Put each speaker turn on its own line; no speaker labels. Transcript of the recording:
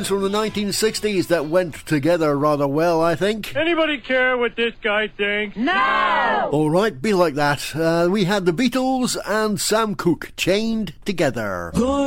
tunes from the 1960s that went together rather well, I think.
Anybody care what this guy thinks?
No!
All right, be like that. We had the Beatles and Sam Cooke, Chained Together.